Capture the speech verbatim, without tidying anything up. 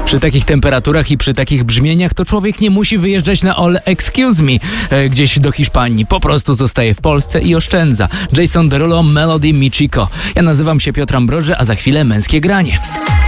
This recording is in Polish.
Przy takich temperaturach i przy takich brzmieniach to człowiek nie musi wyjeżdżać na all excuse me e, gdzieś do Hiszpanii. Po prostu zostaje w Polsce i oszczędza. Jason Derulo, Melody Mi Chico. Ja nazywam się Piotr Ambroży, a za chwilę Męskie Granie.